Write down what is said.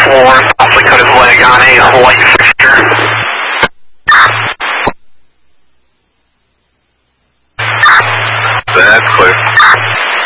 floor and possibly cut his leg on a light fixture. That's clear.